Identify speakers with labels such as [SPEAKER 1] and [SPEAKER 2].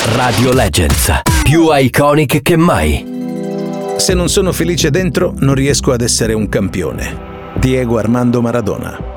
[SPEAKER 1] Radio Legends, più iconic che mai.
[SPEAKER 2] Se non sono felice dentro, non riesco ad essere un campione. Diego Armando Maradona.